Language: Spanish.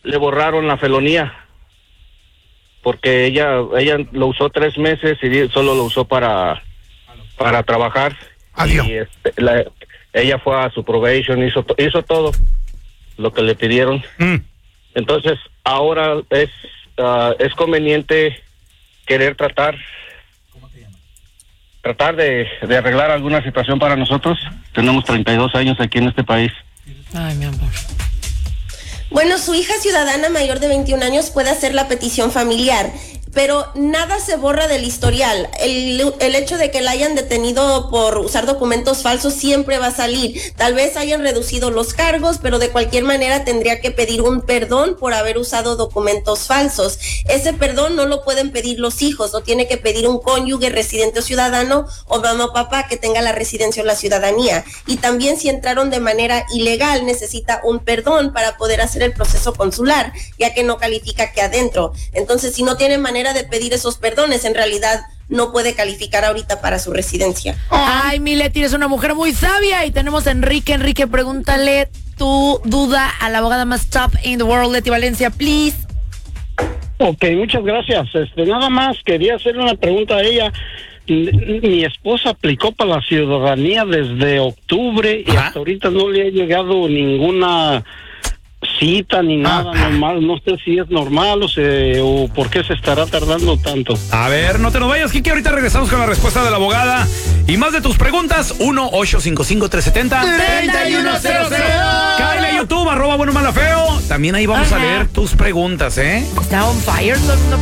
le borraron la felonía porque ella lo usó 3 meses y solo lo usó para trabajar. Adiós. Y ella fue a su probation, hizo todo lo que le pidieron. Entonces ahora es conveniente querer tratar de arreglar alguna situación para nosotros. Tenemos 32 años aquí en este país. Ay, mi amor. Bueno, su hija ciudadana mayor de 21 años puede hacer la petición familiar, pero nada se borra del historial. El hecho de que la hayan detenido por usar documentos falsos siempre va a salir. Tal vez hayan reducido los cargos, pero de cualquier manera tendría que pedir un perdón por haber usado documentos falsos. Ese perdón no lo pueden pedir los hijos, lo tiene que pedir un cónyuge residente o ciudadano, o mamá o papá que tenga la residencia o la ciudadanía. Y también si entraron de manera ilegal, necesita un perdón para poder hacer el proceso consular, ya que no califica aquí adentro. Entonces, si no tiene manera de pedir esos perdones, en realidad no puede calificar ahorita para su residencia. Ay, Mileti, eres una mujer muy sabia. Y tenemos a Enrique. Enrique, pregúntale tu duda a la abogada más top in the world, Leti Valencia, please. Ok, muchas gracias. Nada más quería hacerle una pregunta a ella. Mi esposa aplicó para la ciudadanía desde octubre y hasta ahorita no le ha llegado ninguna cita ni nada normal. No sé si es normal o por qué se estará tardando tanto. A ver, no te nos vayas, Kiki. Ahorita regresamos con la respuesta de la abogada. Y más de tus preguntas, 1-855-370-3100. Cállale a YouTube, @buenomalafeo. También ahí vamos a leer tus preguntas, ¿eh? Está on fire.